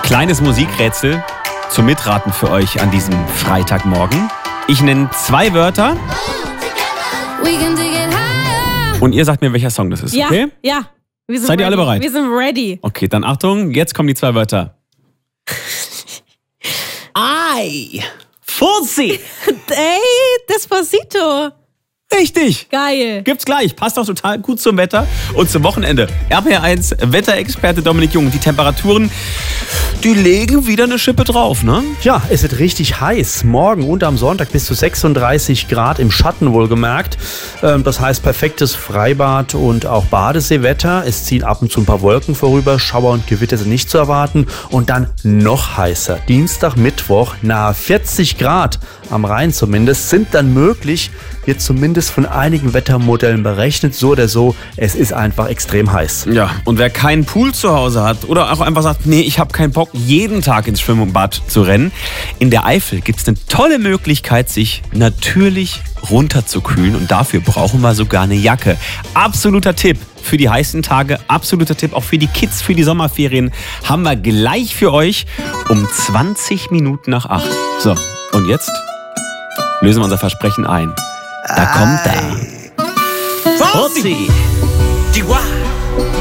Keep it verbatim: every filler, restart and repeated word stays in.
Kleines Musikrätsel zum Mitraten für euch an diesem Freitagmorgen. Ich nenne zwei Wörter und ihr sagt mir, welcher Song das ist, Ja, okay? ja. Wir sind Seid ihr alle ready. bereit? Wir sind ready. Okay, dann Achtung, jetzt kommen die zwei Wörter. Ei, Fussi. Ey, Despacito. Richtig. Geil. Gibt's gleich. Passt auch total gut zum Wetter und zum Wochenende. R P R eins Wetterexperte Dominik Jung. Die Temperaturen, die legen wieder eine Schippe drauf, ne? Ja, es wird richtig heiß. Morgen und am Sonntag bis zu sechsunddreißig Grad im Schatten wohlgemerkt. Das heißt perfektes Freibad und auch Badeseewetter. Es ziehen ab und zu ein paar Wolken vorüber. Schauer und Gewitter sind nicht zu erwarten. Und dann noch heißer. Dienstag, Mittwoch nahe vierzig Grad. Am Rhein zumindest sind dann möglich. Wird zumindest von einigen Wettermodellen berechnet. So oder so, es ist einfach extrem heiß. Ja, und wer keinen Pool zu Hause hat oder auch einfach sagt, nee, ich habe keinen Bock, jeden Tag ins Schwimmbad zu rennen. In der Eifel gibt es eine tolle Möglichkeit, sich natürlich runterzukühlen. Und dafür brauchen wir sogar eine Jacke. Absoluter Tipp für die heißen Tage, absoluter Tipp auch für die Kids, für die Sommerferien. Haben wir gleich für euch um zwanzig Minuten nach acht. So, und jetzt lösen wir unser Versprechen ein. Da kommt er. Fuzzy. Chihuahua.